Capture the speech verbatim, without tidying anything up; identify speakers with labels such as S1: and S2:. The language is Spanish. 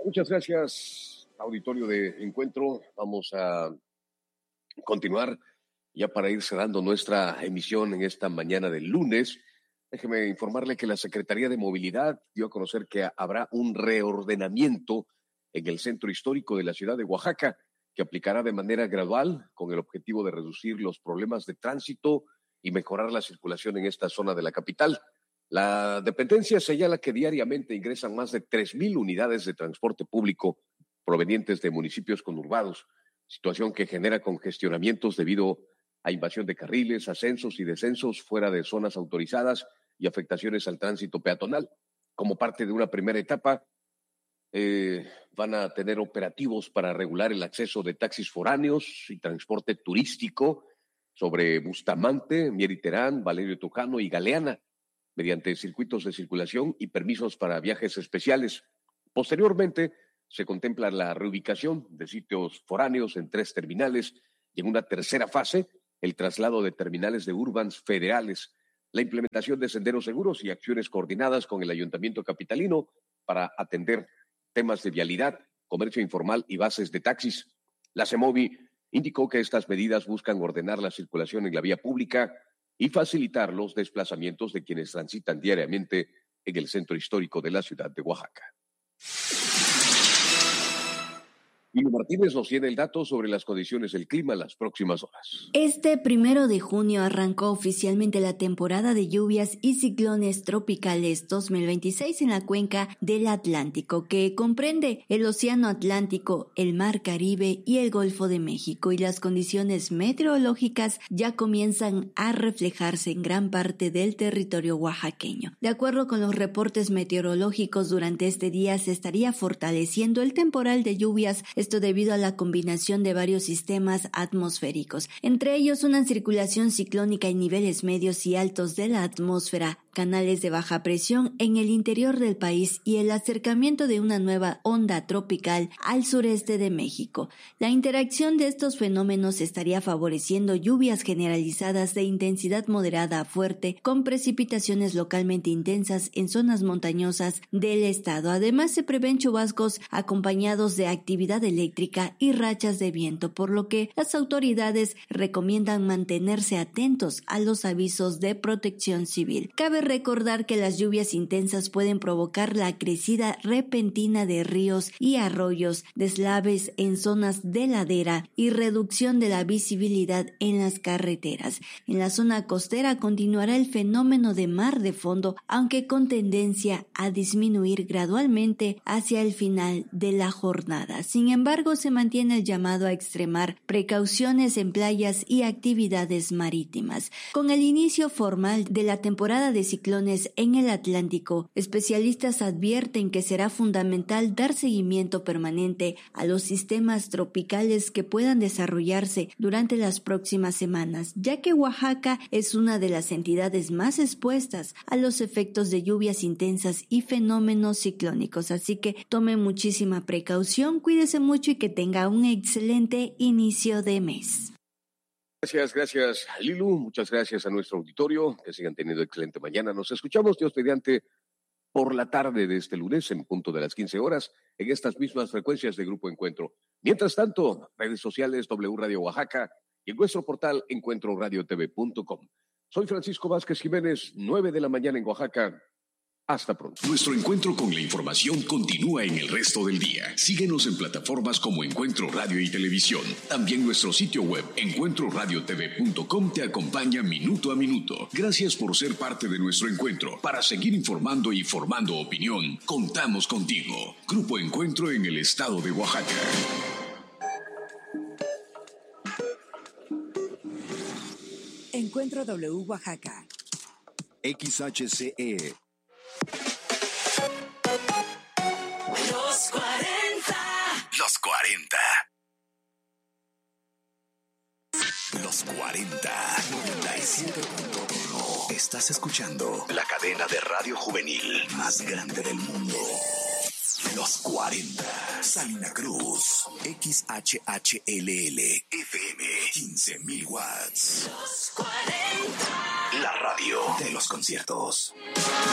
S1: Muchas gracias, auditorio de Encuentro. Vamos a continuar ya para ir cerrando nuestra emisión en esta mañana del lunes. Déjeme informarle que la Secretaría de Movilidad dio a conocer que habrá un reordenamiento en el centro histórico de la ciudad de Oaxaca, que aplicará de manera gradual con el objetivo de reducir los problemas de tránsito y mejorar la circulación en esta zona de la capital. La dependencia señala que diariamente ingresan más de tres mil unidades de transporte público provenientes de municipios conurbados, situación que genera congestionamientos debido a invasión de carriles, ascensos y descensos fuera de zonas autorizadas y afectaciones al tránsito peatonal. Como parte de una primera etapa, eh, van a tener operativos para regular el acceso de taxis foráneos y transporte turístico sobre Bustamante, Mieriterán, Valerio Tujano y Galeana, mediante circuitos de circulación y permisos para viajes especiales. Posteriormente, se contempla la reubicación de sitios foráneos en tres terminales y en una tercera fase, el traslado de terminales de Urbans federales, la implementación de senderos seguros y acciones coordinadas con el Ayuntamiento capitalino para atender temas de vialidad, comercio informal y bases de taxis. La CEMOVI indicó que estas medidas buscan ordenar la circulación en la vía pública y facilitar los desplazamientos de quienes transitan diariamente en el centro histórico de la ciudad de Oaxaca. Lilo Martínez nos tiene el dato sobre las condiciones del clima en las próximas horas.
S2: Este primero de junio arrancó oficialmente la temporada de lluvias y ciclones tropicales dos mil veintiséis en la cuenca del Atlántico, que comprende el Océano Atlántico, el Mar Caribe y el Golfo de México, y las condiciones meteorológicas ya comienzan a reflejarse en gran parte del territorio oaxaqueño. De acuerdo con los reportes meteorológicos, durante este día se estaría fortaleciendo el temporal de lluvias, esto debido a la combinación de varios sistemas atmosféricos, entre ellos una circulación ciclónica en niveles medios y altos de la atmósfera, canales de baja presión en el interior del país y el acercamiento de una nueva onda tropical al sureste de México. La interacción de estos fenómenos estaría favoreciendo lluvias generalizadas de intensidad moderada a fuerte, con precipitaciones localmente intensas en zonas montañosas del estado. Además, se prevén chubascos acompañados de actividad eléctrica y rachas de viento, por lo que las autoridades recomiendan mantenerse atentos a los avisos de protección civil. Cabe recordar que las lluvias intensas pueden provocar la crecida repentina de ríos y arroyos, deslaves en zonas de ladera y reducción de la visibilidad en las carreteras. En la zona costera continuará el fenómeno de mar de fondo, aunque con tendencia a disminuir gradualmente hacia el final de la jornada. Sin embargo, se mantiene el llamado a extremar precauciones en playas y actividades marítimas. Con el inicio formal de la temporada de ciclones en el Atlántico, especialistas advierten que será fundamental dar seguimiento permanente a los sistemas tropicales que puedan desarrollarse durante las próximas semanas, ya que Oaxaca es una de las entidades más expuestas a los efectos de lluvias intensas y fenómenos ciclónicos. Así que tome muchísima precaución, cuídese mucho y que tenga un excelente inicio de mes.
S1: Gracias, gracias, Lilu. Muchas gracias a nuestro auditorio. Que sigan teniendo excelente mañana. Nos escuchamos, Dios mediante, por la tarde de este lunes en punto de las quince horas en estas mismas frecuencias de Grupo Encuentro. Mientras tanto, redes sociales W Radio Oaxaca y en nuestro portal encuentro radio t v punto com. Soy Francisco Vázquez Jiménez, nueve de la mañana en Oaxaca. Hasta pronto.
S3: Nuestro encuentro con la información continúa en el resto del día. Síguenos en plataformas como Encuentro Radio y Televisión. También nuestro sitio web, encuentro radio t v punto com, te acompaña minuto a minuto. Gracias por ser parte de nuestro encuentro. Para seguir informando y formando opinión, contamos contigo. Grupo Encuentro en el estado de Oaxaca.
S4: Encuentro W Oaxaca.
S5: X H C E.
S3: Los cuarenta. Los cuarenta. Los cuarenta. noventa y siete punto uno. Estás escuchando la cadena de radio juvenil más grande del mundo. Los cuarenta. Salina Cruz. X H H L L. F M. quince mil watts. Los cuarenta. La radio de los conciertos.